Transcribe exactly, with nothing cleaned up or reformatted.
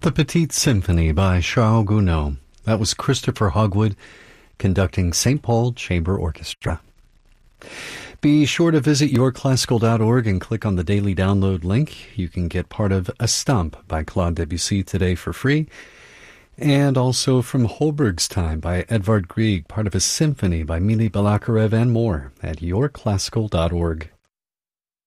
The Petite Symphony by Charles Gounod. That was Christopher Hogwood conducting Saint Paul Chamber Orchestra. Be sure to visit your classical dot org and click on the daily download link. You can get part of A Stump by Claude Debussy today for free. And also From Holberg's Time by Edvard Grieg, part of a symphony by Mili Balakirev, and more at your classical dot org.